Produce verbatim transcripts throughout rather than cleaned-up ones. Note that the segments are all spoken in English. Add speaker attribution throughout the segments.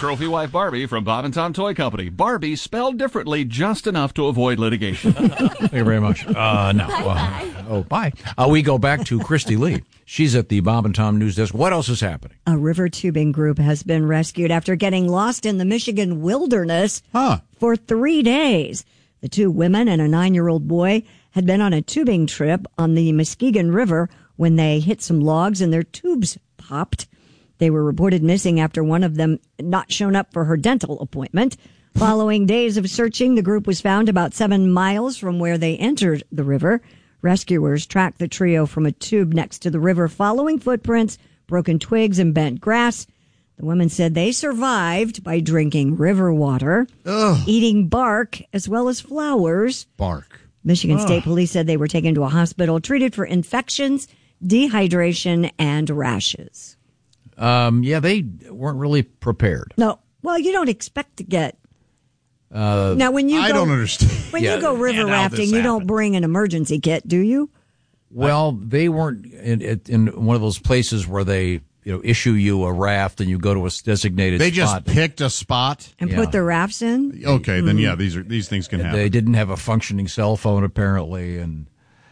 Speaker 1: Trophy Wife Barbie from Bob and Tom Toy Company. Barbie spelled differently just enough to avoid litigation.
Speaker 2: Thank you very much. Uh, no.
Speaker 3: Bye,
Speaker 2: uh,
Speaker 3: bye.
Speaker 2: Oh, bye. Uh, we go back to Christy Lee. She's at the Bob and Tom News Desk. What else is happening?
Speaker 4: A river tubing group has been rescued after getting lost in the Michigan wilderness
Speaker 5: huh.
Speaker 4: for three days. The two women and a nine-year-old boy had been on a tubing trip on the Muskegon River when they hit some logs and their tubes popped. They were reported missing after one of them not shown up for her dental appointment. Following days of searching, the group was found about seven miles from where they entered the river. Rescuers tracked the trio from a tube next to the river, following footprints, broken twigs, and bent grass. The women said they survived by drinking river water,
Speaker 5: Ugh.
Speaker 4: eating bark, as well as flowers.
Speaker 5: Bark.
Speaker 4: Michigan
Speaker 5: Ugh.
Speaker 4: State Police said they were taken to a hospital, treated for infections, dehydration, and rashes.
Speaker 2: Um, yeah, they weren't really prepared.
Speaker 4: No. Well, you don't expect to get...
Speaker 2: Uh,
Speaker 4: now, when you
Speaker 5: I
Speaker 4: go,
Speaker 5: don't understand.
Speaker 4: When
Speaker 2: Yeah,
Speaker 4: you go river
Speaker 2: and how
Speaker 4: rafting,
Speaker 2: this
Speaker 4: you
Speaker 2: happened.
Speaker 4: don't bring an emergency kit, do you?
Speaker 2: Well, they weren't in, in one of those places where they, you know, issue you a raft and you go to a designated
Speaker 5: They
Speaker 2: spot.
Speaker 5: just picked a spot
Speaker 4: And
Speaker 2: Yeah.
Speaker 4: put the rafts in?
Speaker 5: Okay, then
Speaker 4: Mm.
Speaker 5: yeah, these are these things can happen.
Speaker 2: They didn't have a functioning cell phone apparently, and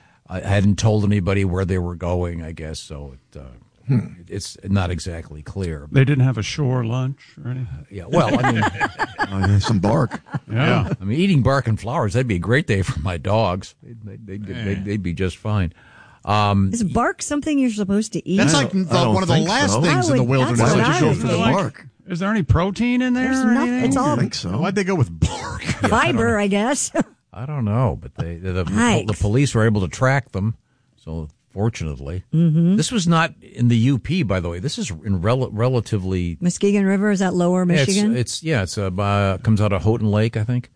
Speaker 2: I hadn't told anybody where they were going. I guess so. It, uh, it's not exactly clear.
Speaker 6: They didn't have a shore lunch or anything?
Speaker 2: Yeah. Well, I mean,
Speaker 7: Oh, some bark.
Speaker 6: Yeah.
Speaker 2: I mean, eating bark and flowers, that'd be a great day for my dogs. They'd, they'd, they'd, they'd, they'd be just fine. Um,
Speaker 4: Is bark something you're supposed to eat?
Speaker 5: That's
Speaker 7: I
Speaker 5: like
Speaker 7: don't-
Speaker 5: the,
Speaker 7: I don't
Speaker 5: one of the
Speaker 7: think
Speaker 5: last
Speaker 7: so.
Speaker 5: things
Speaker 4: I
Speaker 5: in the
Speaker 4: would-
Speaker 5: wilderness.
Speaker 4: that's
Speaker 7: Why would
Speaker 4: what
Speaker 7: you
Speaker 4: I
Speaker 7: go
Speaker 4: would
Speaker 7: for the
Speaker 4: think.
Speaker 7: bark?
Speaker 6: Is there any protein in there?
Speaker 4: There's
Speaker 6: or
Speaker 4: nothing.
Speaker 6: anything?
Speaker 4: It's all
Speaker 7: I think so.
Speaker 5: Why'd they go with bark?
Speaker 4: fiber, I guess.
Speaker 2: I don't know, but they the, the,
Speaker 4: Yikes.
Speaker 2: the police were able to track them. So fortunately,
Speaker 4: Mm-hmm.
Speaker 2: this was not in the U P, by the way. This is in rel- relatively
Speaker 4: Muskegon River, is that lower Michigan?
Speaker 2: It's, it's yeah, it's uh, by, comes out of Houghton Lake, I think.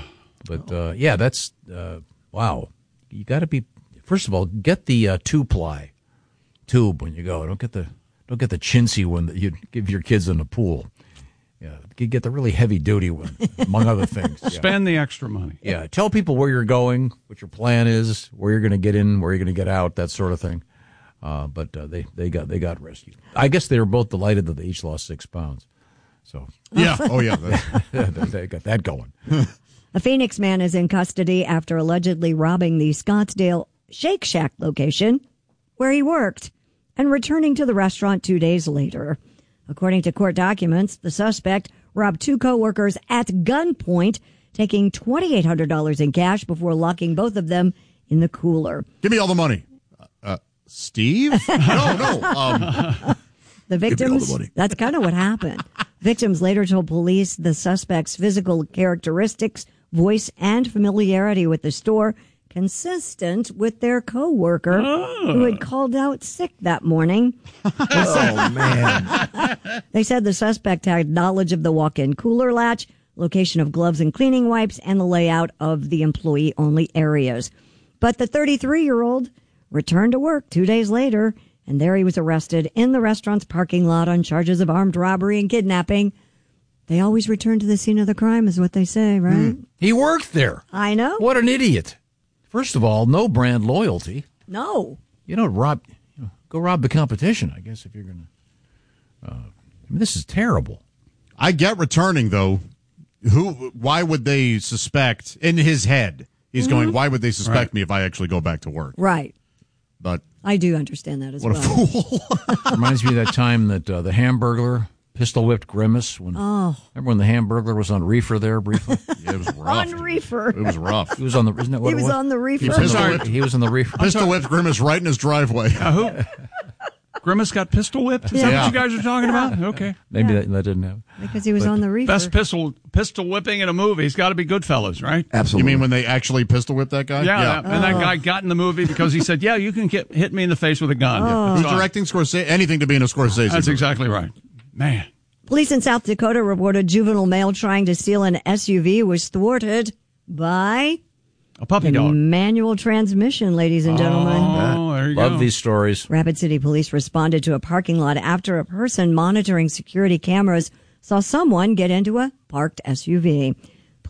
Speaker 2: But uh, yeah, that's uh, wow. You got to be first of all get the uh, two ply tube when you go. Don't get the don't get the chintzy one that you give your kids in the pool. Yeah, you get the really heavy duty one, among other things. Yeah.
Speaker 6: Spend the extra money.
Speaker 2: Yeah, tell people where you're going, what your plan is, where you're going to get in, where you're going to get out, that sort of thing. Uh, but uh, they they got they got rescued. I guess they were both delighted that they each lost six pounds. So
Speaker 5: Yeah. Oh yeah. That-
Speaker 2: they got that going.
Speaker 4: A Phoenix man is in custody after allegedly robbing the Scottsdale Shake Shack location where he worked and returning to the restaurant two days later. According to court documents, the suspect robbed two coworkers at gunpoint, taking two thousand eight hundred dollars in cash before locking both of them in the cooler.
Speaker 5: Give me all the money. Uh, Steve? No, no. Um,
Speaker 4: The victims,
Speaker 7: the money.
Speaker 4: that's kind of what happened. Victims later told police the suspect's physical characteristics, voice, and familiarity with the store consistent with their coworker who had called out sick that morning.
Speaker 7: Oh, man.
Speaker 4: They said the suspect had knowledge of the walk-in cooler latch, location of gloves and cleaning wipes, and the layout of the employee-only areas. But the thirty-three-year-old returned to work two days later, and there he was arrested in the restaurant's parking lot on charges of armed robbery and kidnapping. They always return to the scene of the crime, is what they say, right?
Speaker 2: He worked there.
Speaker 4: I know.
Speaker 2: What an idiot! First of all, no brand loyalty.
Speaker 4: No.
Speaker 2: You don't rob. You know, go rob the competition, I guess, if you're going to. Uh, I mean, this is terrible.
Speaker 5: I get returning though. Who? Why would they suspect in his head? He's
Speaker 4: Mm-hmm.
Speaker 5: going. Why would they suspect
Speaker 6: Right.
Speaker 5: me if I actually go back to work?
Speaker 4: Right.
Speaker 5: But
Speaker 4: I do understand that as
Speaker 5: what a
Speaker 4: well.
Speaker 5: fool!
Speaker 2: Reminds me of that time that uh, the Hamburglar pistol whipped Grimace. When,
Speaker 4: Oh.
Speaker 2: Remember when the Hamburglar was on reefer there briefly?
Speaker 5: Yeah, it was rough.
Speaker 4: On reefer.
Speaker 5: It was rough.
Speaker 2: He was on the. Isn't that what
Speaker 4: He
Speaker 2: it
Speaker 4: was
Speaker 2: was
Speaker 4: on the reefer.
Speaker 5: He
Speaker 2: He was
Speaker 5: pistol
Speaker 2: on the-
Speaker 5: whipped,
Speaker 2: He was on the reefer.
Speaker 5: pistol whipped Grimace right in his driveway.
Speaker 6: Uh, who? Grimace got pistol whipped? Is that
Speaker 5: Yeah.
Speaker 6: what you guys are talking about? Okay.
Speaker 2: Maybe that, that didn't happen.
Speaker 4: Because he was on the reefer.
Speaker 6: Best pistol pistol whipping in a movie. It's got to be Goodfellas, right?
Speaker 5: You
Speaker 7: Absolutely.
Speaker 5: mean when they actually pistol whipped that guy?
Speaker 6: Yeah. that- and that guy got in the movie because he said, yeah, you can get, hit me in the face with a gun.
Speaker 5: Who's
Speaker 6: So,
Speaker 5: directing Scorsese? Anything to be in a Scorsese.
Speaker 6: That's
Speaker 5: movie.
Speaker 6: exactly right. Man.
Speaker 4: Police in South Dakota reported juvenile male trying to steal an S U V was thwarted by
Speaker 6: A puppy
Speaker 4: a
Speaker 6: dog.
Speaker 4: manual transmission, ladies and gentlemen.
Speaker 6: Oh, there you
Speaker 2: Love
Speaker 6: go.
Speaker 2: these stories.
Speaker 4: Rapid City Police responded to a parking lot after a person monitoring security cameras saw someone get into a parked S U V.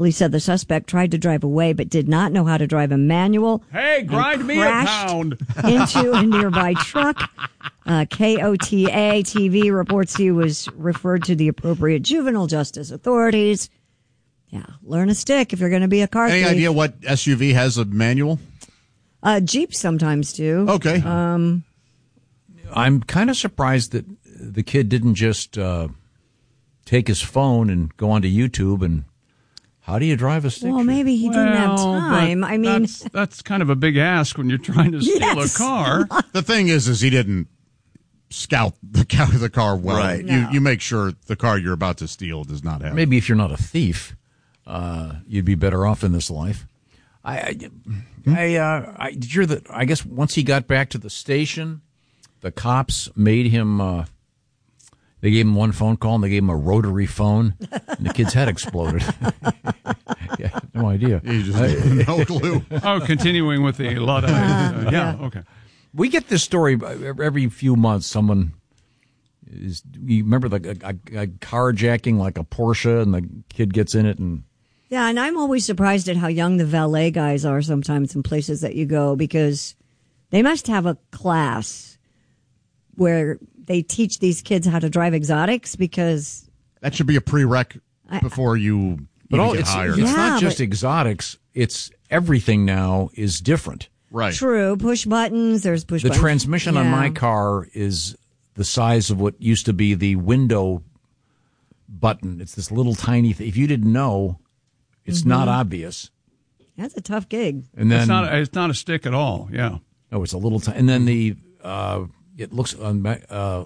Speaker 4: Police said the suspect tried to drive away but did not know how to drive a manual.
Speaker 6: Hey, grind me a
Speaker 4: crashed
Speaker 6: pound.
Speaker 4: into a nearby truck. Uh, K O T A T V reports he was referred to the appropriate juvenile justice authorities. Yeah, learn a stick if you're going to be a car
Speaker 5: Any
Speaker 4: thief.
Speaker 5: idea what S U V has a manual?
Speaker 4: Uh, Jeeps sometimes do.
Speaker 5: Okay.
Speaker 4: Um,
Speaker 2: I'm kind of surprised that the kid didn't just uh, take his phone and go onto YouTube and how do you drive a stick
Speaker 4: well,
Speaker 2: shift?
Speaker 4: maybe he didn't have
Speaker 6: Well,
Speaker 4: time.
Speaker 6: but
Speaker 4: I mean,
Speaker 6: that's, that's kind of a big ask when you're trying to steal
Speaker 4: Yes.
Speaker 6: a car.
Speaker 5: The thing is, is he didn't scout the car, the car well.
Speaker 7: Right.
Speaker 5: You
Speaker 4: No.
Speaker 5: you make sure the car you're about to steal does not have.
Speaker 2: Maybe if you're not a thief, uh, you'd be better off in this life. I, I, I, uh, I did you hear that? I guess once he got back to the station, the cops made him. Uh, they gave him one phone call and they gave him a rotary phone, and the kid's head exploded. Yeah, no idea.
Speaker 5: You just no clue.
Speaker 6: Oh, continuing with the Luddite. Uh, yeah, okay.
Speaker 2: We get this story every few months. Someone is. You remember the a, a carjacking like a Porsche, and the kid gets in it and.
Speaker 4: yeah, and I'm always surprised at how young the valet guys are sometimes in places that you go because they must have a class where they teach these kids how to drive exotics because
Speaker 5: That should be a prereq before you
Speaker 2: But
Speaker 5: even
Speaker 2: all,
Speaker 5: get
Speaker 2: it's,
Speaker 5: hired.
Speaker 2: it's
Speaker 4: Yeah,
Speaker 2: not just
Speaker 4: but-
Speaker 2: exotics. It's everything now is different.
Speaker 5: Right.
Speaker 4: true push buttons. There's push
Speaker 2: The
Speaker 4: buttons.
Speaker 2: transmission on
Speaker 4: Yeah.
Speaker 2: my car is the size of what used to be the window button. It's this little tiny thing. If you didn't know, it's not obvious.
Speaker 4: That's a tough gig.
Speaker 2: And then
Speaker 6: It's not, it's not a stick at all. Yeah.
Speaker 2: oh, it's a little tiny. And then the uh, it looks on my, uh,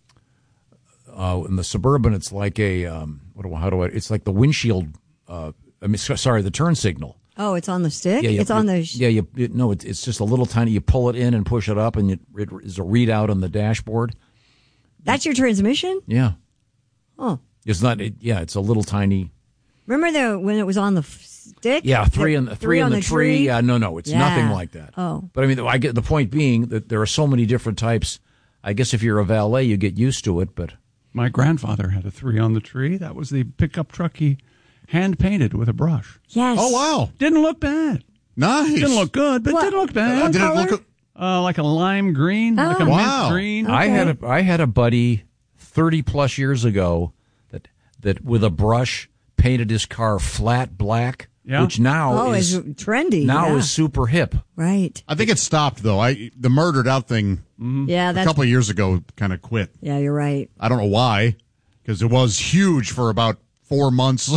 Speaker 2: uh, in the Suburban. It's like a um, what do I, how do I? It's like the windshield. Uh, I mean, so- sorry, the turn signal.
Speaker 4: Oh, it's on the stick.
Speaker 2: Yeah, you-
Speaker 4: it's on the.
Speaker 2: Yeah, you, it, no, it's it's just a little tiny. You pull it in and push it up, and it, it is a readout on the dashboard.
Speaker 4: That's your transmission.
Speaker 2: Yeah,
Speaker 4: Oh,
Speaker 2: it's not. It, yeah, it's a little tiny.
Speaker 4: remember the when it was on the f- stick?
Speaker 2: Yeah, three
Speaker 4: The-
Speaker 2: on the three on the tree. Yeah, no, no, it's
Speaker 4: Yeah.
Speaker 2: nothing like that.
Speaker 4: Oh.
Speaker 2: but I mean, I get the point being that there are so many different types. I guess if you're a valet, you get used to it, but
Speaker 6: My grandfather had a three on the tree. That was the pickup truck he hand painted with a brush.
Speaker 4: Yes.
Speaker 5: Oh wow,
Speaker 6: Didn't look bad.
Speaker 5: nice.
Speaker 6: Didn't look good, but
Speaker 4: What?
Speaker 6: didn't look
Speaker 5: Uh,
Speaker 6: bad.
Speaker 5: did it
Speaker 4: color?
Speaker 5: look?
Speaker 6: Uh, like a lime green, like a
Speaker 4: Oh.
Speaker 5: Wow.
Speaker 6: mint green.
Speaker 2: I had a I had a buddy thirty plus years ago that that with a brush painted his car flat black,
Speaker 6: Yeah.
Speaker 2: which now
Speaker 4: Oh,
Speaker 2: is
Speaker 4: it's trendy.
Speaker 2: now
Speaker 4: yeah.
Speaker 2: is super hip.
Speaker 4: right.
Speaker 5: I think it stopped though. I the murdered out thing
Speaker 4: Yeah,
Speaker 5: a
Speaker 4: that's.
Speaker 5: couple of years ago kind of quit.
Speaker 4: Yeah, you're right.
Speaker 5: I don't know why, because it was huge for about four months.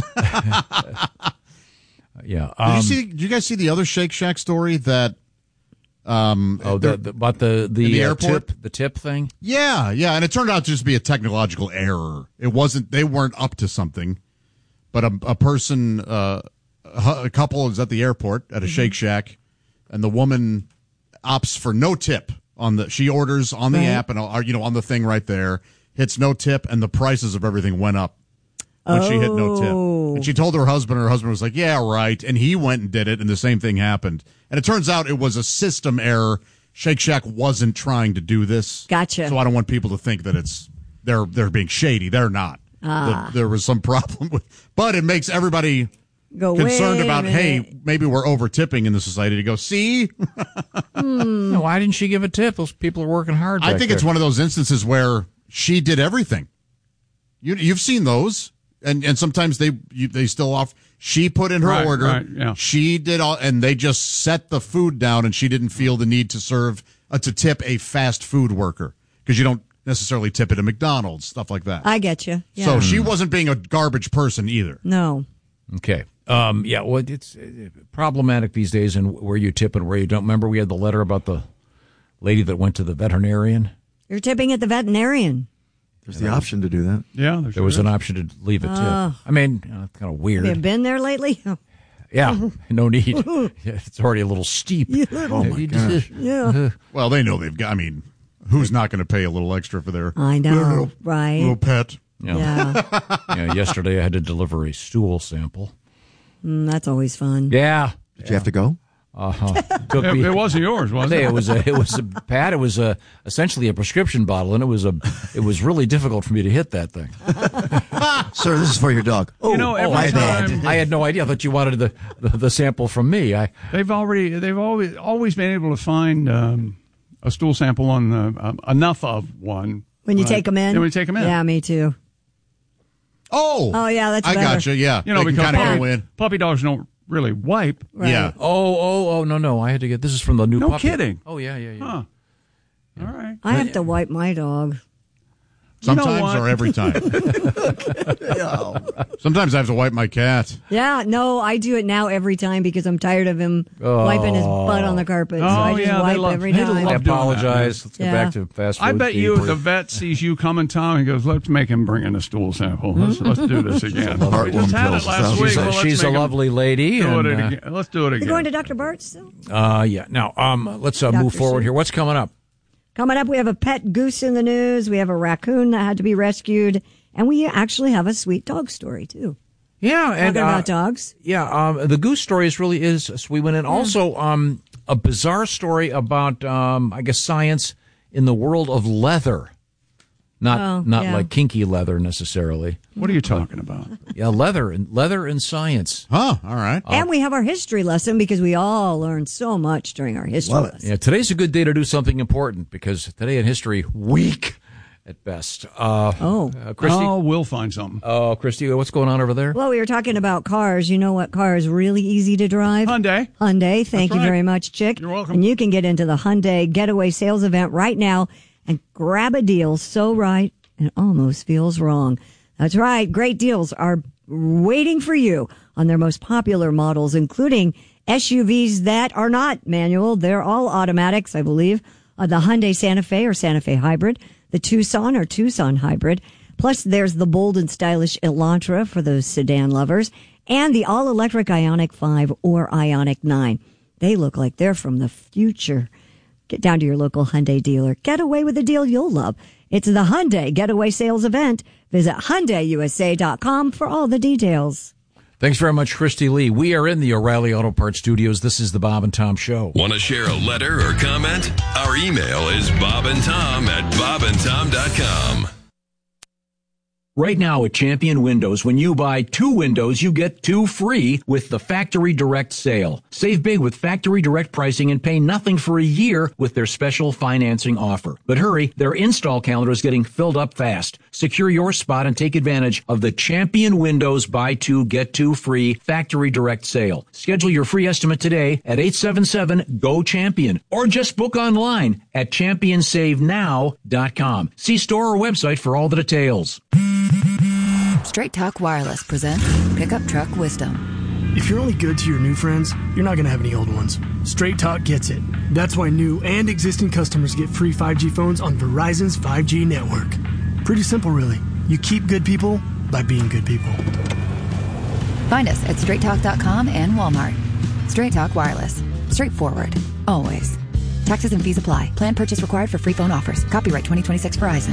Speaker 2: Yeah.
Speaker 5: Did
Speaker 2: Um,
Speaker 5: you see? Did you guys see the other Shake Shack story that? Um,
Speaker 2: oh, the, the, about the the,
Speaker 5: In the
Speaker 2: uh,
Speaker 5: airport?
Speaker 2: tip the tip thing.
Speaker 5: Yeah, yeah, and it turned out to just be a technological error. It wasn't; they weren't up to something, but a, a person, uh, a, a couple is at the airport at a Shake Shack, and the woman opts for no tip on the. She orders on the
Speaker 4: Right.
Speaker 5: app and uh, you know on the thing right there, hits no tip, and the prices of everything went up when she hit no tip. And she told her husband, and her husband was like, "Yeah, right," and he went and did it, and the same thing happened. And it turns out it was a system error. Shake Shack wasn't trying to do this.
Speaker 4: Gotcha.
Speaker 5: So I don't want people to think that it's they're they're being shady. They're not.
Speaker 4: Ah.
Speaker 5: The- there was some problem with, but it makes everybody
Speaker 4: Go
Speaker 5: concerned
Speaker 4: wait a
Speaker 5: about. Hey,
Speaker 4: minute.
Speaker 5: maybe we're over tipping in the society. To go see,
Speaker 2: No, why didn't she give a tip? Those people are working hard.
Speaker 5: I
Speaker 2: back
Speaker 5: think it's
Speaker 2: there.
Speaker 5: one of those instances where she did everything. You you've seen those, and and sometimes they you, they still off. She put in her
Speaker 6: Right,
Speaker 5: order.
Speaker 6: right, yeah.
Speaker 5: She did all, and they just set the food down, and she didn't feel the need to serve uh, to tip a fast food worker because you don't necessarily tip at a McDonald's, stuff like that.
Speaker 4: I get you. Yeah.
Speaker 5: So she wasn't being a garbage person either.
Speaker 4: no.
Speaker 2: Okay. Um, yeah, well, it's uh, problematic these days and where you tip and where you don't. Remember, we had the letter about the lady that went to the veterinarian.
Speaker 4: You're tipping at the veterinarian.
Speaker 7: There's the option to do that.
Speaker 6: Yeah,
Speaker 2: There was an option to leave a tip. I mean, you know, it's kind of weird.
Speaker 4: Have you been there lately?
Speaker 2: Yeah, no need. Yeah, it's already a little steep.
Speaker 7: Oh my gosh.
Speaker 4: Yeah.
Speaker 5: Well, they know they've got. I mean, who's not going to pay a little extra for their
Speaker 4: I know,
Speaker 5: their little,
Speaker 4: right?
Speaker 5: little pet?
Speaker 2: Yeah.
Speaker 4: Yeah.
Speaker 2: Yeah, yesterday I had to deliver a stool sample.
Speaker 4: Mm, that's always fun.
Speaker 2: Yeah.
Speaker 7: Did you have to go?
Speaker 2: Uh-huh. Took
Speaker 6: It,
Speaker 2: me-
Speaker 6: it wasn't yours, was
Speaker 2: Hey,
Speaker 6: it?
Speaker 2: it was a, it was a Pat. It was a essentially a prescription bottle, and it was a it was really difficult for me to hit that thing.
Speaker 7: Sir, this is for your dog. Oh,
Speaker 6: You know, every
Speaker 2: I,
Speaker 6: time-
Speaker 2: I had no idea. I thought you wanted the, the, the sample from me. I
Speaker 6: They've already, they've always always been able to find um, a stool sample on the, um, enough of one.
Speaker 4: When you
Speaker 6: but-
Speaker 4: take them in?
Speaker 6: Yeah, when you take them in.
Speaker 4: Yeah, me too.
Speaker 5: Oh,
Speaker 4: Oh, yeah, that's
Speaker 5: I
Speaker 4: better.
Speaker 5: gotcha. Yeah,
Speaker 6: You know,
Speaker 5: they can
Speaker 6: because
Speaker 5: kind of go
Speaker 6: puppy,
Speaker 5: in.
Speaker 6: puppy dogs don't really wipe.
Speaker 4: Right.
Speaker 5: Yeah.
Speaker 2: oh oh oh no no I had to get this is from the new
Speaker 6: No
Speaker 2: puppy.
Speaker 6: kidding.
Speaker 2: Oh yeah yeah yeah.
Speaker 6: Huh. All right.
Speaker 4: I have to wipe my dog.
Speaker 5: Sometimes
Speaker 6: what?
Speaker 5: or every time. Sometimes I have to wipe my cat.
Speaker 4: Yeah, no, I do it now every time because I'm tired of him wiping his butt on the carpet. So
Speaker 6: Oh,
Speaker 4: I just
Speaker 6: yeah, they
Speaker 4: wipe
Speaker 6: love-
Speaker 4: every
Speaker 6: they
Speaker 4: time.
Speaker 2: I
Speaker 6: love doing
Speaker 2: apologize. Let's
Speaker 4: Yeah.
Speaker 2: get back to fast food.
Speaker 6: I bet you
Speaker 2: Keith.
Speaker 6: the vet sees you coming, Tom, and goes, let's make him bring in a stool sample. Let's, let's do this again. We
Speaker 7: Heartworm
Speaker 6: just had
Speaker 7: pills.
Speaker 6: it last
Speaker 7: She's
Speaker 6: week.
Speaker 2: She's a,
Speaker 6: Well, let's
Speaker 2: she's a
Speaker 6: make him
Speaker 2: lovely lady.
Speaker 6: Do
Speaker 2: and,
Speaker 6: it
Speaker 2: uh,
Speaker 6: again. Let's do it
Speaker 4: You going to
Speaker 6: again.
Speaker 4: Doctor Bart's still?
Speaker 2: Uh, yeah. Now, um, let's uh, move
Speaker 4: Doctor
Speaker 2: forward
Speaker 4: Seuss.
Speaker 2: here. What's coming up?
Speaker 4: Coming up, we have a pet goose in the news. We have a raccoon that had to be rescued. And we actually have a sweet dog story, too.
Speaker 2: Yeah, and
Speaker 4: Talking
Speaker 2: uh,
Speaker 4: about dogs.
Speaker 2: yeah, um, the goose story is really is a sweet one, and also um, a bizarre story about um, I guess science in the world of leather, not
Speaker 4: Oh,
Speaker 2: not
Speaker 4: yeah.
Speaker 2: like kinky leather necessarily.
Speaker 6: What are you talking about?
Speaker 2: Yeah, leather and leather and science.
Speaker 5: Huh, all right.
Speaker 4: And we have our history lesson because we all learned so much during our history
Speaker 7: Love it.
Speaker 4: lesson.
Speaker 2: Yeah, today's a good day to do something important because today in history week at best. Uh,
Speaker 4: Oh.
Speaker 2: uh, Christy.
Speaker 6: Oh, we'll find something.
Speaker 2: Oh, Christy, what's going on over there?
Speaker 4: Well, we were talking about cars. You know what car is really easy to drive?
Speaker 6: Hyundai.
Speaker 4: Hyundai. Thank
Speaker 6: That's
Speaker 4: you
Speaker 6: right.
Speaker 4: very much, Chick.
Speaker 6: You're welcome.
Speaker 4: And you can get into the Hyundai Getaway Sales Event right now and grab a deal so right it almost feels wrong. That's right. Great deals are waiting for you on their most popular models, including S U Vs that are not manual. They're all automatics, I believe. Uh, the Hyundai Santa Fe or Santa Fe Hybrid, the Tucson or Tucson Hybrid. Plus, there's the bold and stylish Elantra for those sedan lovers, and the all-electric Ioniq five or Ioniq nine. They look like they're from the future. Get down to your local Hyundai dealer. Get away with a deal you'll love. It's the Hyundai Getaway Sales Event. Visit Hyundai U S A dot com for all the details.
Speaker 2: Thanks very much, Christy Lee. We are in the O'Reilly Auto Parts Studios. This is the Bob and Tom Show.
Speaker 3: Want to share a letter or comment? Our email is bobandtom at bobandtom dot com.
Speaker 2: Right now at Champion Windows, when you buy two windows, you get two free with the Factory Direct sale. Save big with Factory Direct pricing and pay nothing for a year with their special financing offer. But hurry, their install calendar is getting filled up fast. Secure your spot and take advantage of the Champion Windows buy two, get two free Factory Direct sale. Schedule your free estimate today at eight seven seven, G O CHAMPION or just book online at champion save now dot com. See store or website for all the details.
Speaker 8: Straight Talk Wireless presents Pickup Truck Wisdom.
Speaker 9: If you're only good to your new friends, you're not going to have any old ones. Straight Talk gets it. That's why new and existing customers get free five G phones on Verizon's five G network. Pretty simple, really. You keep good people by being good people.
Speaker 8: Find us at straight talk dot com and Walmart. Straight Talk Wireless. Straightforward. Always. Taxes and fees apply. Plan purchase required for free phone offers. Copyright twenty twenty-six Verizon.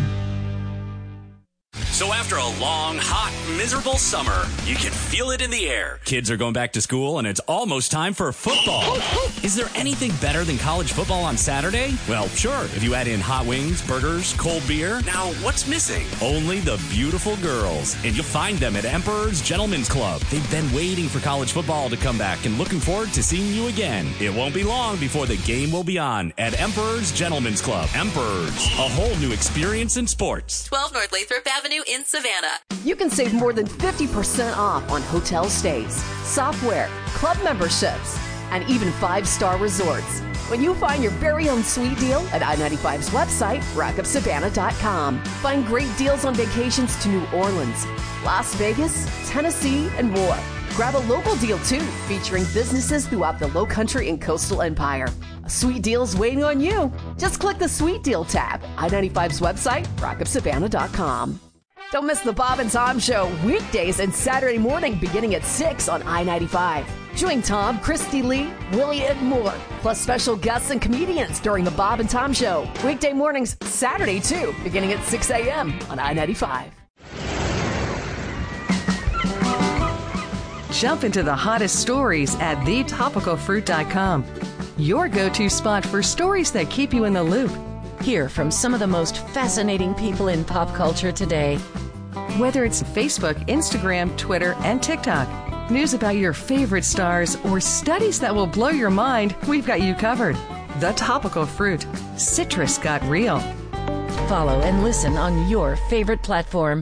Speaker 10: So after a long, hot, miserable summer, you can feel it in the air. Kids are going back to school, and it's almost time for football. Is there anything better than college football on Saturday? Well, sure, if you add in hot wings, burgers, cold beer. Now, what's missing? Only the beautiful girls. And you'll find them at Emperor's Gentlemen's Club. They've been waiting for college football to come back and looking forward to seeing you again. It won't be long before the game will be on at Emperor's Gentlemen's Club. Emperor's, a whole new experience in sports.
Speaker 11: twelve North Lathrop Avenue in Savannah.
Speaker 12: You can save more than fifty percent off on hotel stays, software, club memberships, and even five-star resorts. When you find your very own sweet deal at I ninety-five's website, rock up savannah dot com. Find great deals on vacations to New Orleans, Las Vegas, Tennessee, and more. Grab a local deal, too, featuring businesses throughout the Lowcountry and Coastal Empire. A sweet deal's waiting on you. Just click the Sweet Deal tab. I ninety-five's website, rock up savannah dot com. Don't miss the Bob and Tom Show weekdays and Saturday morning beginning at six on I ninety-five. Join Tom, Christy Lee, Willie, and more, plus special guests and comedians during the Bob and Tom Show. Weekday mornings, Saturday too, beginning at six a.m. on I ninety-five.
Speaker 13: Jump into the hottest stories at the topical fruit dot com. Your go-to spot for stories that keep you in the loop.
Speaker 14: Hear from some of the most fascinating people in pop culture today.
Speaker 13: Whether it's Facebook, Instagram, Twitter, and TikTok, news about your favorite stars, or studies that will blow your mind, we've got you covered. The Topical Fruit. Citrus got real.
Speaker 14: Follow and listen on your favorite platform.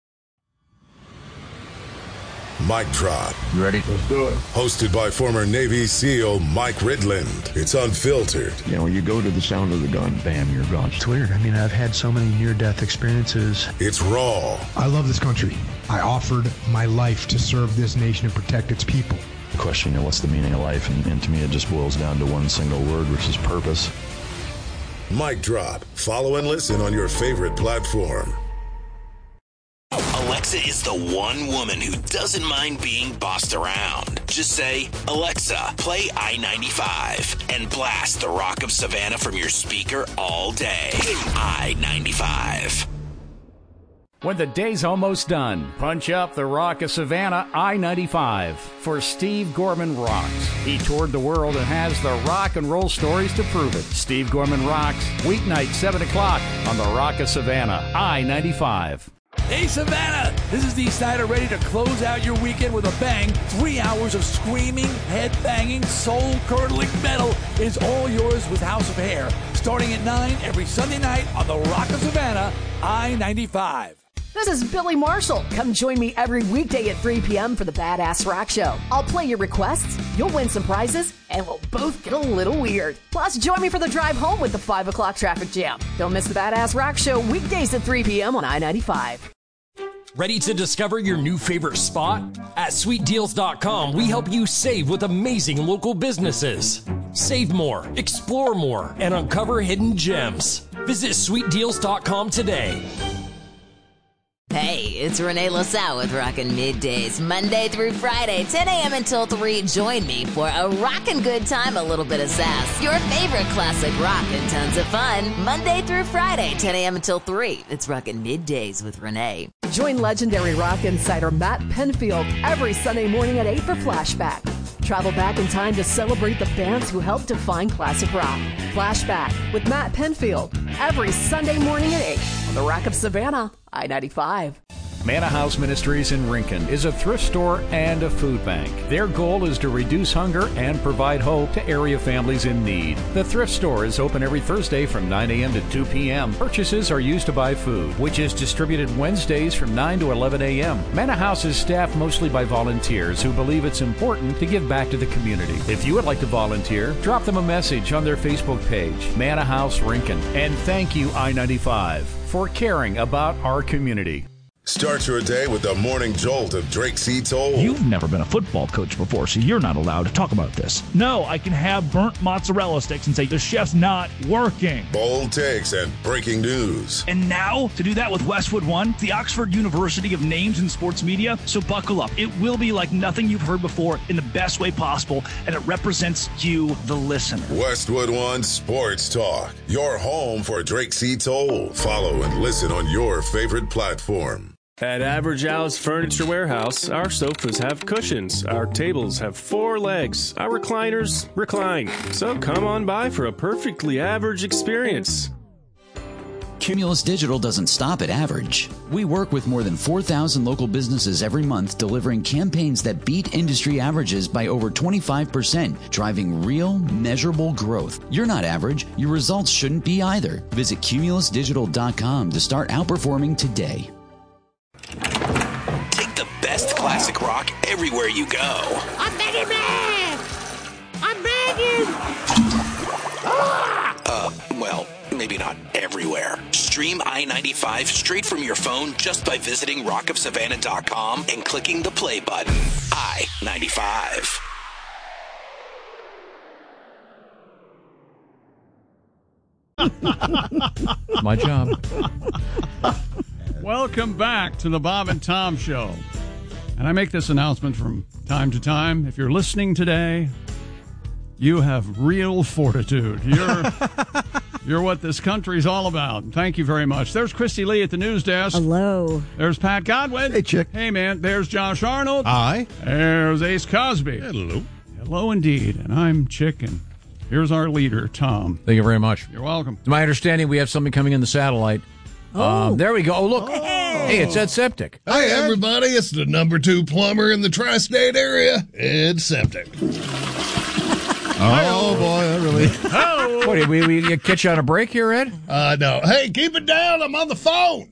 Speaker 15: Mic Drop.
Speaker 7: You ready?
Speaker 15: Let's do it. Hosted by former Navy SEAL Mike Ridland. It's unfiltered.
Speaker 7: You know, when you go to the sound of the gun, bam, you're gone.
Speaker 16: It's weird. I mean, I've had so many near-death experiences.
Speaker 15: It's raw.
Speaker 17: I love this country. I offered my life to serve this nation and protect its people.
Speaker 18: The question, you know, what's the meaning of life? And, and to me, it just boils down to one single word, which is purpose.
Speaker 15: Mic Drop. Follow and listen on your favorite platform.
Speaker 19: Alexa is the one woman who doesn't mind being bossed around. Just say, Alexa, play I ninety-five, and blast the Rock of Savannah from your speaker all day. I ninety-five.
Speaker 20: When the day's almost done, punch up the Rock of Savannah I ninety-five for Steve Gorman Rocks. He toured the world and has the rock and roll stories to prove it. Steve Gorman Rocks, weeknight seven o'clock on the Rock of Savannah I ninety-five.
Speaker 21: Hey, Savannah! This is Dee Snider, ready to close out your weekend with a bang. Three hours of screaming, head-banging, soul-curdling metal is all yours with House of Hair. Starting at nine every Sunday night on the Rock of Savannah, I ninety-five.
Speaker 12: This is Billy Marshall. Come join me every weekday at three p.m. for the Badass Rock Show. I'll play your requests, you'll win some prizes, and we'll both get a little weird. Plus, join me for the drive home with the five o'clock traffic jam. Don't miss the Badass Rock Show weekdays at three p.m. on I ninety-five.
Speaker 22: Ready to discover your new favorite spot? At sweet deals dot com, we help you save with amazing local businesses. Save more, explore more, and uncover hidden gems. Visit sweet deals dot com today.
Speaker 23: Hey, it's Renee LaSalle with Rockin' Middays, Monday through Friday, ten a.m. until three. Join me for a rockin' good time, a little bit of sass, your favorite classic rock, and tons of fun. Monday through Friday, ten a.m. until three. It's Rockin' Middays with Renee.
Speaker 12: Join legendary rock insider Matt Penfield every Sunday morning at eight for Flashback. Travel back in time to celebrate the bands who helped define classic rock. Flashback with Matt Penfield every Sunday morning at eight on the Rock of Savannah, I ninety-five.
Speaker 20: Manna House Ministries in Rincon is a thrift store and a food bank. Their goal is to reduce hunger and provide hope to area families in need. The thrift store is open every Thursday from nine a.m. to two p.m. Purchases are used to buy food, which is distributed Wednesdays from nine to eleven a.m. Manna House is staffed mostly by volunteers who believe it's important to give back to the community. If you would like to volunteer, drop them a message on their Facebook page, Manna House Rincon. And thank you, I ninety-five, for caring about our community.
Speaker 15: Start your day with the morning jolt of Drake C. Toll.
Speaker 24: You've never been a football coach before, so you're not allowed to talk about this. No, I can have burnt mozzarella sticks and say the chef's not working.
Speaker 15: Bold takes and breaking news.
Speaker 24: And now, to do that with Westwood One, the Oxford University of Names in Sports Media. So buckle up. It will be like nothing you've heard before in the best way possible, and it represents you, the listener.
Speaker 15: Westwood One Sports Talk, your home for Drake C. Toll. Follow and listen on your favorite platform.
Speaker 25: At Average Al's Furniture Warehouse, our sofas have cushions, our tables have four legs, our recliners recline. So come on by for a perfectly average experience.
Speaker 26: Cumulus Digital doesn't stop at average. We work with more than four thousand local businesses every month, delivering campaigns that beat industry averages by over twenty-five percent, driving real, measurable growth. You're not average. Your results shouldn't be either. Visit cumulus digital dot com to start outperforming today.
Speaker 19: Take the best classic rock everywhere you go.
Speaker 27: I'm begging, man! I'm begging!
Speaker 19: Uh, well, maybe not everywhere. Stream I ninety-five straight from your phone just by visiting rock of savannah dot com and clicking the play button. I ninety-five.
Speaker 2: My job.
Speaker 6: Welcome back to the Bob and Tom Show. And I make this announcement from time to time. If you're listening today, you have real fortitude. You're You're what this country's all about. Thank you very much. There's Christy Lee at the news desk.
Speaker 1: Hello.
Speaker 6: There's Pat Godwin.
Speaker 3: Hey, chick.
Speaker 6: Hey, man. There's Josh Arnold.
Speaker 3: Hi.
Speaker 6: There's Ace Cosby.
Speaker 3: Hello.
Speaker 6: Hello, indeed. And I'm Chick, and here's our leader, Tom.
Speaker 2: Thank you very much.
Speaker 6: You're welcome.
Speaker 2: To my understanding, we have something coming in the satellite.
Speaker 1: Oh.
Speaker 2: Um, there we go. Oh, look.
Speaker 1: Hey.
Speaker 2: Hey, it's Ed Septic.
Speaker 3: Hi, everybody. It's the number two plumber in the tri-state area, Ed Septic. Oh, boy, I really...
Speaker 6: Oh.
Speaker 2: What, did we, we catch you on a break here, Ed?
Speaker 3: Uh, no. Hey, keep it down. I'm on the phone.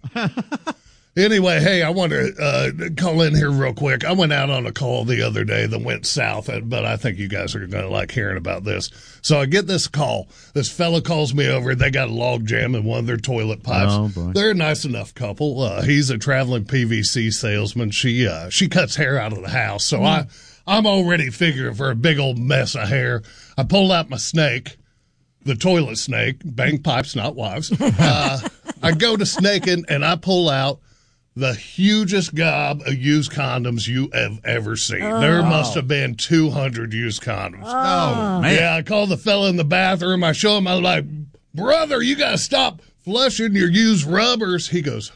Speaker 3: Anyway, hey, I want to uh, call in here real quick. I went out on a call the other day that went south, but I think you guys are going to like hearing about this. So I get this call. This fella calls me over. They got a log jam in one of their toilet pipes.
Speaker 4: Oh, boy.
Speaker 3: They're a nice enough couple. Uh, he's a traveling P V C salesman. She uh, she cuts hair out of the house. So mm. I, I'm already figuring for a big old mess of hair. I pulled out my snake, the toilet snake, bang pipes, not wives. Uh, I go to snaking, and I pull out the hugest gob of used condoms you have ever seen. Oh. There must have been two hundred used condoms.
Speaker 1: Oh,
Speaker 3: man. Yeah, I call the fella in the bathroom. I show him, I'm like, brother, you got to stop flushing your used rubbers. He goes,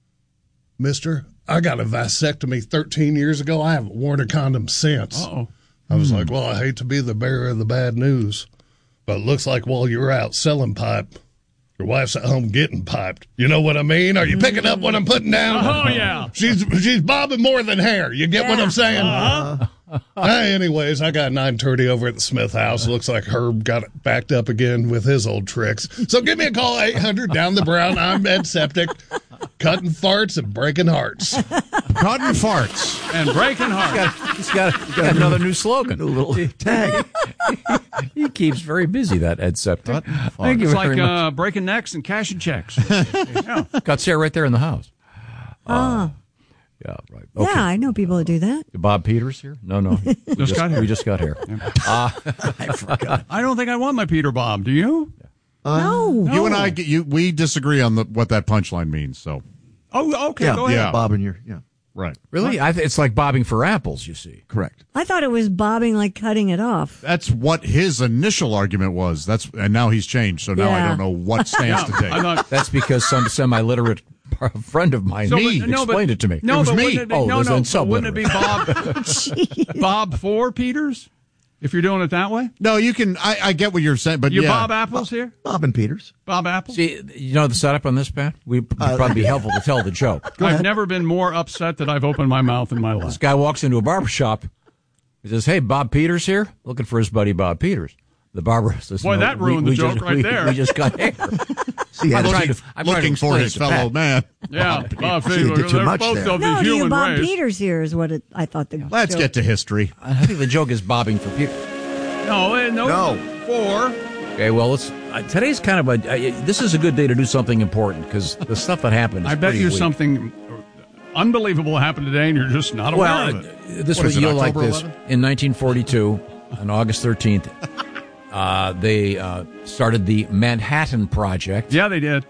Speaker 3: mister, I got a vasectomy thirteen years ago. I haven't worn a condom since.
Speaker 6: Uh-oh.
Speaker 3: I was
Speaker 6: Hmm.
Speaker 3: like, well, I hate to be the bearer of the bad news, but it looks like while you're out selling pipe, your wife's at home getting piped. You know what I mean? Are you picking up what I'm putting down?
Speaker 6: Oh, yeah.
Speaker 3: She's she's bobbing more than hair. You get
Speaker 1: Yeah.
Speaker 3: what I'm saying?
Speaker 6: Uh-huh.
Speaker 3: Uh, anyways, I got nine thirty over at the Smith house. It looks like Herb got it backed up again with his old tricks. So give me a call, eight hundred down the brown. I'm Ed Septic, cutting farts and breaking hearts.
Speaker 4: Cutting farts.
Speaker 6: And breaking hearts.
Speaker 2: He's got, he's got another new slogan.
Speaker 3: A little tag.
Speaker 2: He keeps very busy, that Ed Septic. Thank you
Speaker 6: It's
Speaker 2: very
Speaker 6: like
Speaker 2: much.
Speaker 6: uh, breaking necks and cashing checks. Yeah.
Speaker 2: Got Sarah right there in the house.
Speaker 1: Oh.
Speaker 2: Yeah, right. Okay.
Speaker 1: Yeah, I know people who do that.
Speaker 2: Bob Peters here? No, no. We
Speaker 6: Just
Speaker 2: just,
Speaker 6: got here.
Speaker 2: we just got here. Uh,
Speaker 3: I forgot.
Speaker 6: I don't think I want my Peter Bob. Do you?
Speaker 3: Uh,
Speaker 1: No.
Speaker 4: You and I, you, we disagree on the, what that punchline means. So,
Speaker 6: Oh, okay.
Speaker 3: Yeah,
Speaker 6: Go ahead.
Speaker 4: yeah.
Speaker 3: Bob and your, yeah.
Speaker 4: right.
Speaker 2: really? I th- it's like bobbing for apples, you see.
Speaker 3: Correct.
Speaker 1: I thought it was bobbing like cutting it off.
Speaker 4: That's what his initial argument was. That's and now he's changed. So now I
Speaker 1: Yeah.
Speaker 4: don't know what stance to take.
Speaker 6: I thought.
Speaker 2: That's because some semi-literate friend of mine
Speaker 6: So,
Speaker 2: me
Speaker 6: but- no, but-
Speaker 2: explained it to me.
Speaker 6: No,
Speaker 2: it was
Speaker 6: but
Speaker 2: me.
Speaker 6: wouldn't it be,
Speaker 2: oh,
Speaker 6: no,
Speaker 2: there's
Speaker 6: no,
Speaker 2: an
Speaker 6: but wouldn't it be
Speaker 2: subliterate.
Speaker 6: Bob Bob for Peters? If you're doing it that way?
Speaker 4: No, you can. I, I get what you're saying, but
Speaker 6: You
Speaker 4: yeah.
Speaker 6: Bob Apples here?
Speaker 3: Bob and Peters.
Speaker 6: Bob Apples?
Speaker 2: See, you know the setup on this, Pat? We'd probably be helpful to tell the joke.
Speaker 6: I've never been more upset that I've opened my mouth in my life.
Speaker 2: This guy walks into a barber shop. He says, hey, Bob Peters here? Looking for his buddy Bob Peters. The barber says,
Speaker 6: Boy,
Speaker 2: no,
Speaker 6: that
Speaker 2: we-
Speaker 6: ruined
Speaker 2: we
Speaker 6: the joke
Speaker 2: just-
Speaker 6: right
Speaker 2: we-
Speaker 6: there.
Speaker 2: We just got hair.
Speaker 3: See,
Speaker 2: I'm
Speaker 3: Ed,
Speaker 2: trying to, I'm trying to
Speaker 4: looking for
Speaker 2: explain
Speaker 4: his
Speaker 2: it to
Speaker 4: fellow
Speaker 2: Pat.
Speaker 4: man.
Speaker 6: Yeah, Bob
Speaker 3: See, you
Speaker 6: Peters.
Speaker 3: did too
Speaker 6: They're
Speaker 3: much
Speaker 6: both
Speaker 3: there.
Speaker 6: of the
Speaker 1: No, you
Speaker 6: human
Speaker 1: Bob
Speaker 6: race.
Speaker 1: Peters here is what it, I thought the
Speaker 4: Let's
Speaker 1: joke-
Speaker 4: get to history.
Speaker 2: I think the joke is bobbing for Peters.
Speaker 6: No, eh, no,
Speaker 3: No.
Speaker 6: four.
Speaker 2: Okay, well, let's. Uh, today's kind of a. Uh, this is a good day to do something important because the stuff that happened. Is
Speaker 6: I bet
Speaker 2: pretty
Speaker 6: you
Speaker 2: weak.
Speaker 6: something unbelievable happened today, and you're just not aware
Speaker 2: Well,
Speaker 6: of
Speaker 2: uh,
Speaker 6: it.
Speaker 2: this
Speaker 4: What
Speaker 2: was
Speaker 4: is it,
Speaker 2: you'll like
Speaker 4: October
Speaker 2: this.
Speaker 4: eleventh?
Speaker 2: In nineteen forty-two, on August thirteenth, uh, they uh, started the Manhattan Project.
Speaker 6: Yeah, they did.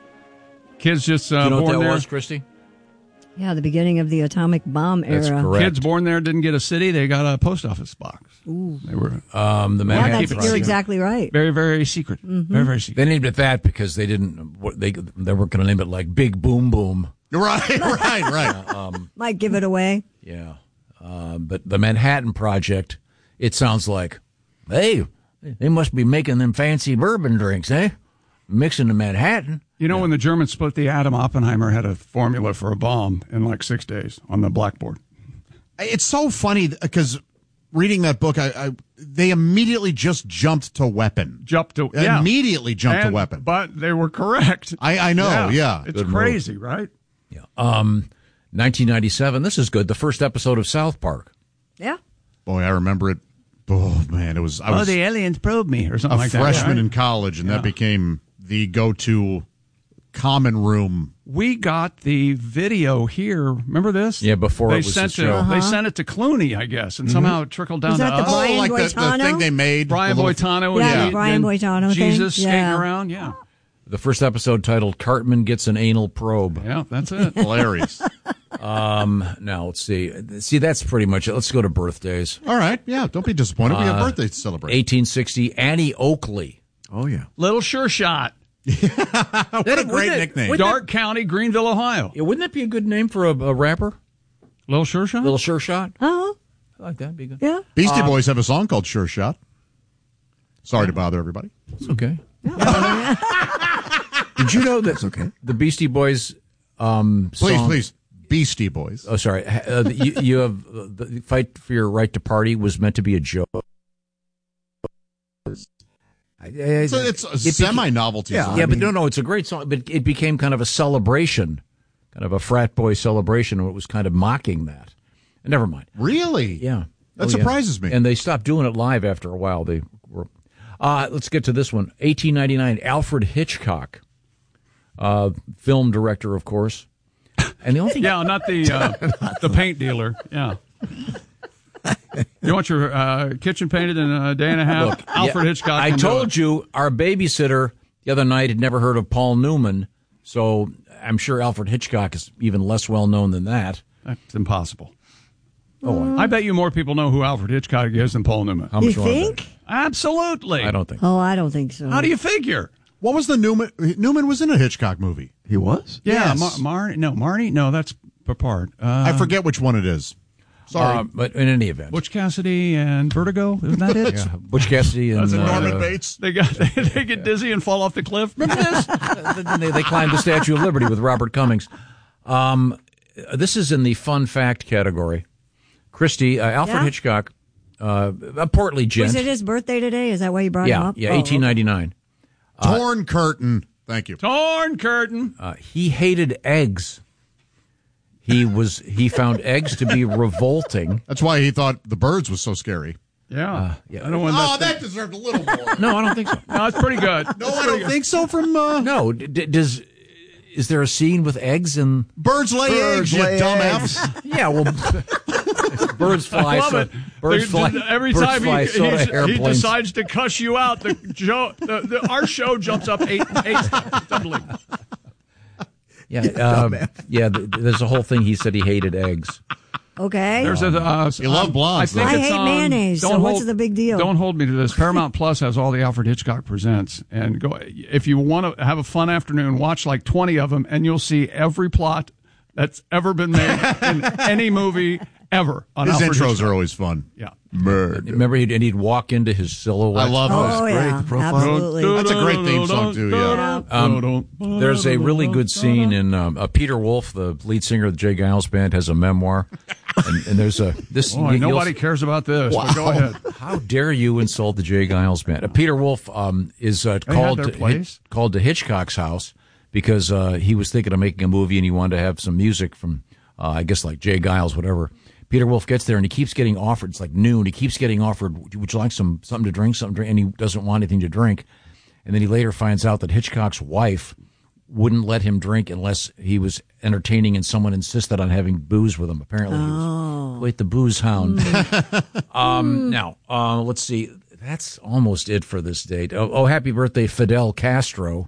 Speaker 6: Kids just uh,
Speaker 2: you know what
Speaker 6: born
Speaker 2: that
Speaker 6: there.
Speaker 2: was, Christy?
Speaker 1: Yeah, the beginning of the atomic bomb era.
Speaker 2: That's correct.
Speaker 6: Kids born there didn't get a city; they got a post office box.
Speaker 1: Ooh.
Speaker 6: They were
Speaker 2: Um, the
Speaker 1: Yeah,
Speaker 2: Manhattan
Speaker 1: that's,
Speaker 2: Project.
Speaker 1: you're exactly right.
Speaker 6: very, very secret.
Speaker 1: Mm-hmm.
Speaker 6: Very, very secret.
Speaker 2: They named it that because they didn't. What they they were going to name it like Big Boom Boom.
Speaker 4: Right, right, right.
Speaker 2: Um,
Speaker 1: Might give it away.
Speaker 2: yeah, um, but the Manhattan Project. It sounds like, hey, they must be making them fancy bourbon drinks, eh? Mixing the Manhattan.
Speaker 6: You know, when the Germans split the atom, Oppenheimer had a formula for a bomb in like six days on the blackboard.
Speaker 4: It's so funny because reading that book, I, I they immediately just jumped to weapon.
Speaker 6: Jumped to yeah.
Speaker 4: Immediately jumped
Speaker 6: And-
Speaker 4: to weapon.
Speaker 6: But they were correct.
Speaker 4: I, I know, yeah.
Speaker 6: It's
Speaker 2: Good move.
Speaker 6: crazy, right?
Speaker 2: Yeah. Um, nineteen ninety-seven. This is good. The first episode of South Park.
Speaker 1: Yeah.
Speaker 4: Boy, I remember it. Oh man, it was. I was
Speaker 6: oh, the aliens probed me, or
Speaker 4: a
Speaker 6: something like that.
Speaker 4: freshman
Speaker 6: right?
Speaker 4: in college, and
Speaker 6: Yeah.
Speaker 4: that became the go-to common room.
Speaker 6: We got the video here. Remember this?
Speaker 2: Yeah, before
Speaker 6: they
Speaker 2: it was
Speaker 6: sent
Speaker 2: the show.
Speaker 6: it. They
Speaker 1: Uh-huh.
Speaker 6: sent it to Clooney, I guess, and somehow it trickled down
Speaker 1: Was
Speaker 6: to
Speaker 1: that the
Speaker 6: us.
Speaker 1: Brian
Speaker 4: oh, like the, the
Speaker 1: Boitano?
Speaker 4: thing they made.
Speaker 6: Brian
Speaker 4: the little-
Speaker 6: Boitano,
Speaker 1: Yeah,
Speaker 6: and,
Speaker 1: the Brian
Speaker 6: and
Speaker 1: Boitano thing.
Speaker 6: Jesus skating
Speaker 1: Yeah.
Speaker 6: around. Yeah,
Speaker 2: The first episode titled "Cartman Gets an Anal Probe."
Speaker 6: yeah, that's it.
Speaker 4: Hilarious.
Speaker 2: Um, now let's see. See, that's pretty much it. Let's go to birthdays.
Speaker 4: All right, yeah, don't be disappointed. We have
Speaker 2: Uh,
Speaker 4: birthdays to celebrate.
Speaker 2: eighteen sixty. Annie Oakley.
Speaker 4: Oh, yeah.
Speaker 6: Little Sure Shot.
Speaker 4: What a great
Speaker 2: it-
Speaker 4: nickname.
Speaker 6: Dark County, Greenville, Ohio.
Speaker 2: Yeah, wouldn't that be a good name for a, a rapper?
Speaker 6: Little Sure Shot?
Speaker 2: Little Sure Shot?
Speaker 1: Oh,
Speaker 2: I like that. Be good.
Speaker 1: yeah.
Speaker 4: Beastie
Speaker 2: Um,
Speaker 4: Boys have a song called Sure Shot. Sorry to bother everybody.
Speaker 2: It's okay. Did you know that okay. the Beastie Boys um,
Speaker 4: Please,
Speaker 2: song,
Speaker 4: please. Beastie Boys.
Speaker 2: Oh, sorry. Uh, you, you have uh, the Fight for Your Right to Party was meant to be a joke.
Speaker 4: It's a, it's a
Speaker 2: It beca-
Speaker 4: semi-novelty
Speaker 2: Yeah,
Speaker 4: song.
Speaker 2: yeah,
Speaker 4: I
Speaker 2: but
Speaker 4: mean-
Speaker 2: no, no, it's a great song. But it became kind of a celebration, kind of a frat boy celebration. And it was kind of mocking that. Never mind.
Speaker 4: Really?
Speaker 2: Yeah.
Speaker 4: That
Speaker 2: Oh,
Speaker 4: surprises
Speaker 2: yeah.
Speaker 4: me.
Speaker 2: And they stopped doing it live after a while. They were. Uh, let's get to this one. eighteen ninety-nine, Alfred Hitchcock, uh, film director, of course. And the only thing,
Speaker 6: Yeah, not the uh, the paint dealer. Yeah. You want your uh, kitchen painted in a day and a half?
Speaker 2: Look,
Speaker 6: Alfred
Speaker 2: yeah,
Speaker 6: Hitchcock.
Speaker 2: I
Speaker 6: can do
Speaker 2: told
Speaker 6: it.
Speaker 2: you our babysitter the other night had never heard of Paul Newman, so I'm sure Alfred Hitchcock is even less well known than that.
Speaker 6: That's impossible.
Speaker 2: Oh,
Speaker 6: I bet you more people know who Alfred Hitchcock is than Paul Newman.
Speaker 2: How much
Speaker 1: You
Speaker 2: more is
Speaker 1: think?
Speaker 2: that?
Speaker 6: Absolutely.
Speaker 2: I don't think.
Speaker 1: Oh, I don't think so.
Speaker 6: How do you figure?
Speaker 4: What was the Newman? Newman was in a Hitchcock movie.
Speaker 5: He was?
Speaker 6: Yeah,
Speaker 4: Yes.
Speaker 6: Mar- Marnie. No, Marnie. No, that's Papard. Uh,
Speaker 4: I forget which one it is. Sorry.
Speaker 2: Uh, but in any event,
Speaker 6: Butch Cassidy and Vertigo. Isn't that it?
Speaker 2: yeah, Butch Cassidy and
Speaker 4: That's it,
Speaker 2: uh,
Speaker 4: Norman Bates.
Speaker 6: They got they, they get dizzy and fall off the cliff. Remember this?
Speaker 2: then they, they climbed the Statue of Liberty with Robert Cummings. Um, this is in the fun fact category. Christy, uh, Alfred
Speaker 1: Yeah?
Speaker 2: Hitchcock, uh, a portly gent.
Speaker 1: Was it his birthday today? Is that why you brought him
Speaker 2: yeah,
Speaker 1: up?
Speaker 2: yeah,
Speaker 1: Oh,
Speaker 2: eighteen ninety-nine.
Speaker 4: Torn Curtain. Thank you.
Speaker 6: Torn curtain.
Speaker 2: Uh, he hated eggs. He was he found eggs to be revolting.
Speaker 4: That's why he thought the birds was so scary.
Speaker 6: Yeah.
Speaker 2: Uh, yeah.
Speaker 6: I don't want
Speaker 4: Oh,
Speaker 6: that.
Speaker 4: that deserved a little more.
Speaker 2: No, I don't think so.
Speaker 6: No, it's pretty good.
Speaker 4: No, I don't think so. From uh,
Speaker 2: No, d- d- does is there a scene with eggs and
Speaker 4: birds lay
Speaker 5: Birds
Speaker 4: eggs,
Speaker 5: lay
Speaker 4: you dumb
Speaker 5: eggs.
Speaker 4: F.
Speaker 2: yeah, well, birds fly.
Speaker 6: I love
Speaker 2: so,
Speaker 6: it.
Speaker 2: Birds
Speaker 6: They-
Speaker 2: fly.
Speaker 6: Every
Speaker 2: birds
Speaker 6: time
Speaker 2: fly
Speaker 6: he,
Speaker 2: soda
Speaker 6: he's- he
Speaker 2: airplanes.
Speaker 6: decides to cuss you out, the, Joe, the, the our show jumps up eight, eight doubling.
Speaker 2: Yeah, um, yeah. th- There's a whole thing. He said he hated eggs.
Speaker 1: Okay.
Speaker 6: There's a. Uh,
Speaker 4: You love
Speaker 6: um,
Speaker 4: blondes,
Speaker 6: I, think
Speaker 1: though. I
Speaker 6: it's
Speaker 1: hate
Speaker 6: on-
Speaker 1: mayonnaise, so
Speaker 6: don't
Speaker 1: what's
Speaker 6: hold-
Speaker 1: the big deal?
Speaker 6: Don't hold me to this. Paramount Plus has all the Alfred Hitchcock presents, and go if you want to have a fun afternoon, watch like twenty of them, and you'll see every plot that's ever been made in any movie ever. On
Speaker 4: His
Speaker 6: Alfred
Speaker 4: intros
Speaker 6: Hitchcock.
Speaker 4: are always fun.
Speaker 6: Yeah.
Speaker 2: Remember, he'd, and he'd walk into his silhouette.
Speaker 4: I love
Speaker 1: Oh,
Speaker 4: those.
Speaker 1: yeah.
Speaker 5: the profile.
Speaker 1: Absolutely.
Speaker 4: That's a great theme song too. Yeah.
Speaker 2: Um, there's a really good scene in um, uh, Peter Wolf, the lead singer of the Jay Giles Band, has a memoir, and, and there's a this.
Speaker 6: Boy,
Speaker 2: you- you'll-
Speaker 6: nobody cares about this. But go ahead.
Speaker 2: How dare you insult the Jay Giles Band? Uh, Peter Wolf um, is uh,
Speaker 6: They had
Speaker 2: called
Speaker 6: their
Speaker 2: to,
Speaker 6: place.
Speaker 2: Hit, called to Hitchcock's house because uh, he was thinking of making a movie and he wanted to have some music from, uh, I guess, like Jay Giles, whatever. Peter Wolf gets there and he keeps getting offered. It's like noon. He keeps getting offered. Would you like some something to drink? Something to drink? And he doesn't want anything to drink. And then he later finds out that Hitchcock's wife wouldn't let him drink unless he was entertaining, and someone insisted on having booze with him. Apparently, he was quite the booze hound. um, now, uh, let's see. That's almost it for this date. Oh, oh, happy birthday, Fidel Castro.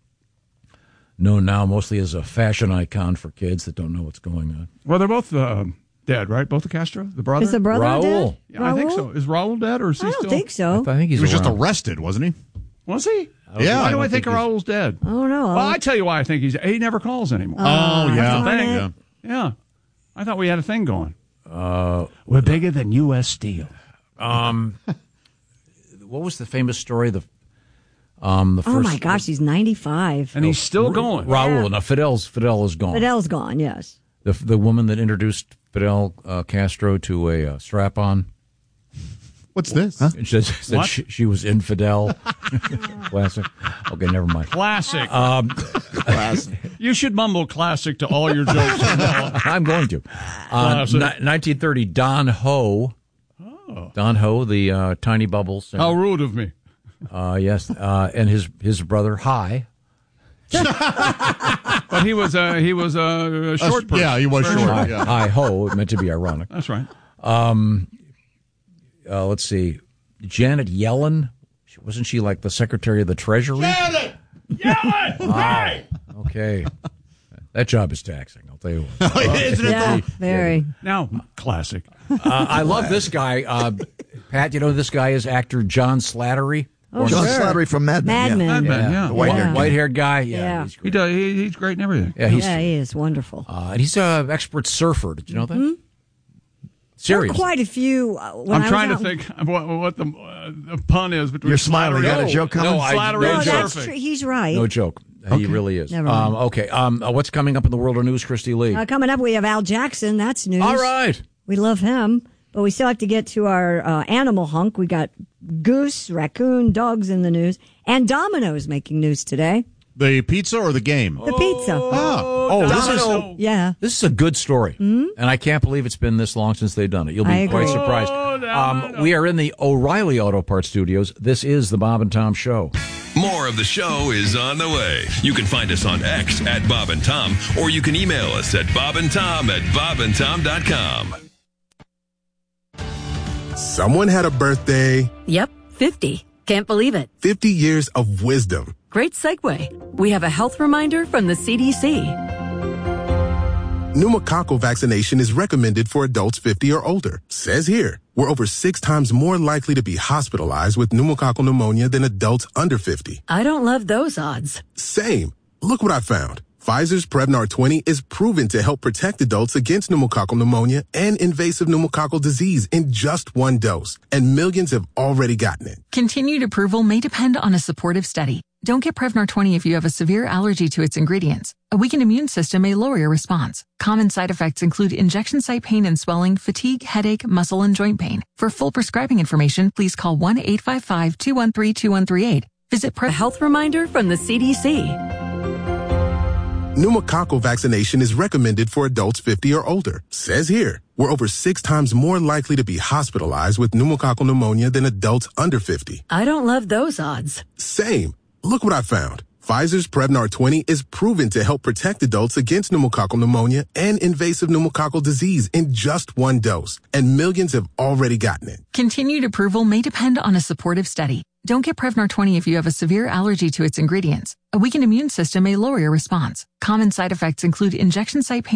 Speaker 2: Known now mostly as a fashion icon for kids that don't know what's going on.
Speaker 6: Well, they're both uh, dead, right? Both the Castro, the brother.
Speaker 1: Is the brother
Speaker 2: Raul.
Speaker 1: dead?
Speaker 6: Yeah, I think
Speaker 1: Raul?
Speaker 6: so. Is Raul dead, or is he
Speaker 1: I don't
Speaker 6: still?
Speaker 1: think so.
Speaker 2: I think he's
Speaker 4: He was just
Speaker 2: around.
Speaker 4: arrested, wasn't he?
Speaker 6: Was he?
Speaker 4: Yeah.
Speaker 6: Why
Speaker 4: I
Speaker 6: do I
Speaker 4: don't
Speaker 6: think,
Speaker 4: think he's-
Speaker 6: Raul's dead?
Speaker 1: I don't know.
Speaker 6: Well, I tell you why I think he's. He never calls anymore.
Speaker 4: Oh, yeah.
Speaker 1: darn it.
Speaker 4: yeah.
Speaker 6: Yeah, I thought we had a thing going.
Speaker 2: Uh,
Speaker 6: We're bigger than U S Steel.
Speaker 2: um, what was the famous story? The um, the first.
Speaker 1: Oh my gosh, he's ninety-five.
Speaker 6: And he's still going.
Speaker 2: Raul.
Speaker 1: Yeah.
Speaker 2: Now Fidel's Fidel is gone.
Speaker 1: Fidel's gone. Yes.
Speaker 2: The the woman that introduced Fidel uh, Castro to a uh, strap-on.
Speaker 4: What's this?
Speaker 2: She said
Speaker 6: What?
Speaker 2: she, she was infidel. Classic. Okay, never mind.
Speaker 6: Classic.
Speaker 2: Um,
Speaker 6: You should mumble classic to all your jokes.
Speaker 2: I'm going to. Uh,
Speaker 6: Classic.
Speaker 2: ni- nineteen thirty, Don Ho.
Speaker 6: Oh.
Speaker 2: Don Ho, the uh, Tiny Bubbles singer.
Speaker 6: How rude of me.
Speaker 2: Uh, yes, uh, and his his brother Hi.
Speaker 6: But he was uh, he was uh, a short person.
Speaker 4: yeah, he was
Speaker 6: Very
Speaker 4: short.
Speaker 2: Hi,
Speaker 4: Yeah.
Speaker 2: Hi Ho. It meant to be ironic.
Speaker 6: That's right.
Speaker 2: Um, uh, let's see, Janet Yellen. She- Wasn't she like the Secretary of the Treasury?
Speaker 6: Yellen! Yellen!
Speaker 2: Wow. Okay. That job is taxing, I'll tell you what.
Speaker 4: Isn't it?
Speaker 1: Yeah, very.
Speaker 6: Now, classic.
Speaker 2: Uh, I love this guy. Uh, Pat, you know who this guy is? Actor John Slattery.
Speaker 1: Oh,
Speaker 5: John
Speaker 1: sure.
Speaker 5: Slattery from Mad Men.
Speaker 1: Mad Men.
Speaker 6: Mad Men, yeah.
Speaker 5: The white-haired
Speaker 2: White haired guy. Yeah.
Speaker 1: Yeah.
Speaker 2: He's
Speaker 6: He
Speaker 2: great.
Speaker 6: does. He, he's great and everything.
Speaker 2: Yeah, he's,
Speaker 1: Yeah, he is wonderful.
Speaker 2: uh, and he's an expert surfer. Did you know that?
Speaker 1: Mhm. There
Speaker 2: Serious.
Speaker 1: are quite a few. Uh, when
Speaker 6: I'm
Speaker 1: I
Speaker 6: trying to
Speaker 1: was out-
Speaker 6: think of what, what the, uh, the pun is between
Speaker 5: You're smiling.
Speaker 6: Slattery
Speaker 5: You got a
Speaker 6: and-
Speaker 5: joke coming?
Speaker 2: No, I-
Speaker 6: Slattery
Speaker 2: no
Speaker 6: and
Speaker 2: joke.
Speaker 1: that's
Speaker 6: surfing.
Speaker 1: true. He's right.
Speaker 2: No joke. He really is.
Speaker 1: Never
Speaker 2: Um,
Speaker 1: mind.
Speaker 2: okay. Um, uh, what's coming up in the world of news, Christy Lee?
Speaker 1: Uh, coming up, we have Al Jackson. That's news.
Speaker 2: All right.
Speaker 1: We love him, but we still have to get to our uh, animal hunk. We got goose, raccoon, dogs in the news, and Domino's making news today.
Speaker 4: The pizza or the game?
Speaker 1: The pizza.
Speaker 4: Oh,
Speaker 2: Oh, this is
Speaker 6: Domino.
Speaker 1: Yeah.
Speaker 2: this is a good story,
Speaker 1: Mhm.
Speaker 2: and I can't believe it's been this long since they've done it. You'll be
Speaker 1: I agree.
Speaker 2: quite surprised. Um, we are in the O'Reilly Auto Parts Studios. This is the Bob and Tom Show.
Speaker 8: More of the show is on the way. You can find us on X at Bob and Tom, or you can email us at bobandtom at bobandtom dot com.
Speaker 9: Someone had a birthday.
Speaker 10: Yep, fifty. Can't believe it.
Speaker 9: fifty years of wisdom.
Speaker 10: Great segue. We have a health reminder from the C D C.
Speaker 9: Pneumococcal vaccination is recommended for adults fifty or older. Says here, we're over six times more likely to be hospitalized with pneumococcal pneumonia than adults under fifty.
Speaker 10: I don't love those odds.
Speaker 9: Same. Look what I found. Pfizer's Prevnar twenty is proven to help protect adults against pneumococcal pneumonia and invasive pneumococcal disease in just one dose. And millions have already gotten it.
Speaker 11: Continued approval may depend on a supportive study. Don't get Prevnar twenty if you have a severe allergy to its ingredients. A weakened immune system may lower your response. Common side effects include injection site pain and swelling, fatigue, headache, muscle, and joint pain. For full prescribing information, please call one eight five five, two one three, two one three eight. Visit Pre-
Speaker 10: A health reminder from the C D C.
Speaker 9: Pneumococcal vaccination is recommended for adults fifty or older. Says here, we're over six times more likely to be hospitalized with pneumococcal pneumonia than adults under fifty.
Speaker 10: I don't love those odds.
Speaker 9: Same. Look what I found. Pfizer's Prevnar twenty is proven to help protect adults against pneumococcal pneumonia and invasive pneumococcal disease in just one dose. And millions have already gotten it.
Speaker 11: Continued approval may depend on a supportive study. Don't get Prevnar twenty if you have a severe allergy to its ingredients. A weakened immune system may lower your response. Common side effects include injection site pain